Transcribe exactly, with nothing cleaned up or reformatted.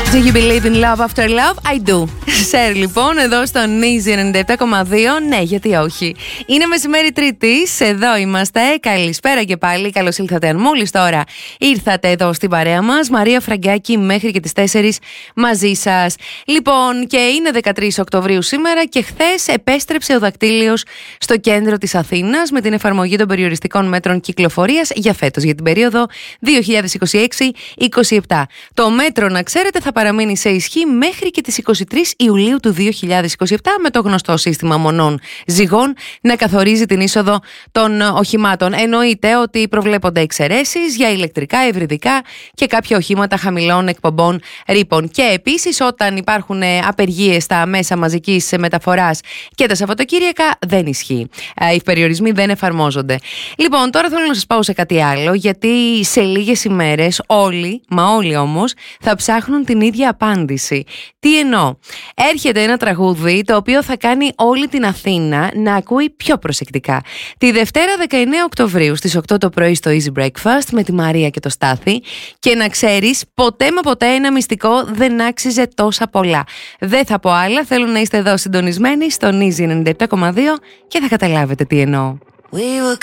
Do you believe in love after love? I do. Σερ, λοιπόν, εδώ στο Easy ενενήντα επτά κόμμα δύο. Ναι, γιατί όχι. Είναι μεσημέρι Τρίτης. Εδώ είμαστε. Καλησπέρα και πάλι. Καλώς ήλθατε. Αν μόλις τώρα ήρθατε εδώ στην παρέα μας, Μαρία Φραγκάκη μέχρι και τις τέσσερις μαζί σας. Λοιπόν, και είναι δεκατρείς Οκτωβρίου σήμερα και χθες επέστρεψε ο δακτύλιος στο κέντρο της Αθήνας με την εφαρμογή των περιοριστικών μέτρων κυκλοφορίας για φέτος, για την περίοδο δύο χιλιάδες είκοσι έξι είκοσι επτά. Το μέτρο, να ξέρετε, θα παραμείνει σε ισχύ μέχρι και τις εικοστή τρίτη Ιουλίου του δύο χιλιάδες είκοσι επτά, με το γνωστό σύστημα μονών ζυγών να καθορίζει την είσοδο των οχημάτων. Εννοείται ότι προβλέπονται εξαιρέσεις για ηλεκτρικά, υβριδικά και κάποια οχήματα χαμηλών εκπομπών ρήπων. Και επίσης, όταν υπάρχουν απεργίες στα μέσα μαζικής μεταφοράς και τα Σαββατοκύριακα, δεν ισχύει. Οι περιορισμοί δεν εφαρμόζονται. Λοιπόν, τώρα θέλω να σας πάω σε κάτι άλλο, γιατί σε λίγες ημέρες όλοι, μα όλοι όμως, θα ψάχνουν την ίδια απάντηση. Τι εννοώ? Έρχεται ένα τραγούδι το οποίο θα κάνει όλη την Αθήνα να ακούει πιο προσεκτικά. Τη Δευτέρα δεκαεννέα Οκτωβρίου στις οκτώ το πρωί στο Easy Breakfast με τη Μαρία και το Στάθη, και να ξέρεις, ποτέ μα ποτέ ένα μυστικό δεν άξιζε τόσα πολλά. Δεν θα πω άλλα, θέλω να είστε εδώ συντονισμένοι στον Easy ενενήντα επτά κόμμα δύο και θα καταλάβετε τι εννοώ. We were